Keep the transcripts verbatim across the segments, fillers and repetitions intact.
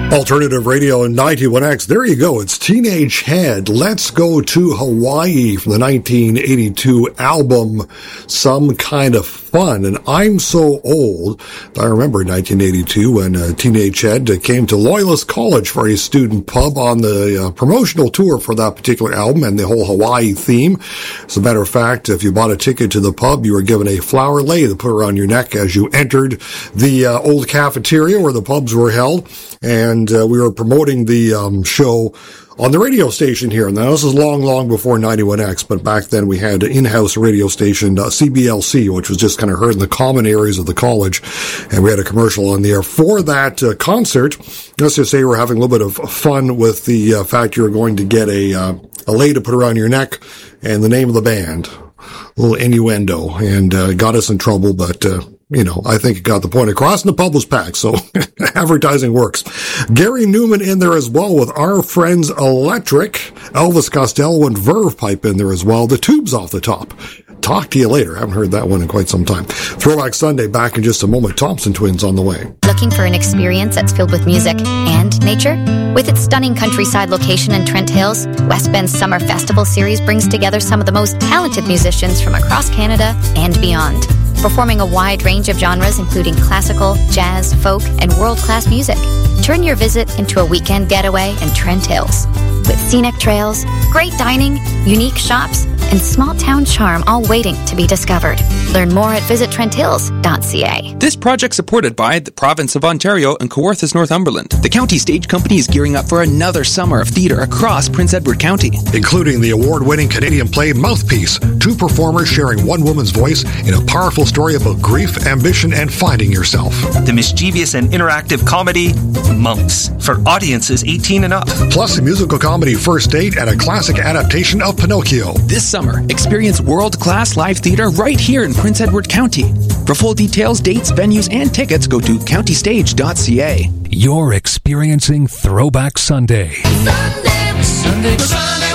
Alternative Radio ninety-one X. There you go. It's Teenage Head. Let's Go to Hawaii from the nineteen eighty-two album Some Kind of Fun. And I'm so old. I remember nineteen eighty-two when uh, Teenage Head came to Loyalist College for a student pub on the uh, promotional tour for that particular album and the whole Hawaii theme. As a matter of fact, if you bought a ticket to the pub, you were given a flower lei to put around your neck as you entered the uh, old cafeteria where the pubs were held. And uh, we were promoting the um, show on the radio station here. Now, this is long, long before ninety-one X, but back then we had an in-house radio station, uh, C B L C, which was just kind of heard in the common areas of the college, and we had a commercial on the air for that uh, concert. Let's just say we're having a little bit of fun with the uh, fact you're going to get a, uh, a lei to put around your neck and the name of the band. A little innuendo, and uh, got us in trouble, but... Uh, You know, I think it got the point across, and the pub was packed, so advertising works. Gary Newman in there as well with Our Friends Electric. Elvis Costello and Verve Pipe in there as well. The Tubes off the top. Talk to you later. Haven't heard that one in quite some time. Throwback Sunday back in just a moment. Thompson Twins on the way. Looking for an experience that's filled with music and nature? With its stunning countryside location in Trent Hills, West Bend's Summer Festival series brings together some of the most talented musicians from across Canada and beyond, performing a wide range of genres including classical, jazz, folk, and world-class music. Turn your visit into a weekend getaway in Trent Hills. With scenic trails, great dining, unique shops, and small-town charm all waiting to be discovered. Learn more at visit trent hills dot c a. This project supported by the Province of Ontario and Kawarthas, Northumberland. The County Stage Company is gearing up for another summer of theatre across Prince Edward County. Including the award-winning Canadian play Mouthpiece, two performers sharing one woman's voice in a powerful story about grief, ambition, and finding yourself. The mischievous and interactive comedy Monks, for audiences eighteen and up. Plus a musical comedy First Date and a classic adaptation of Pinocchio. This summer, experience world-class live theatre right here in Prince Edward County. For full details, dates, venues, and tickets, go to county stage dot c a. You're experiencing Throwback Sunday. Sunday, Sunday, Sunday,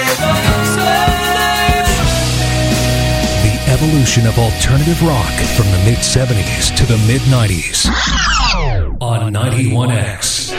Sunday. The evolution of alternative rock from the mid-seventies to the mid-nineties on ninety-one X.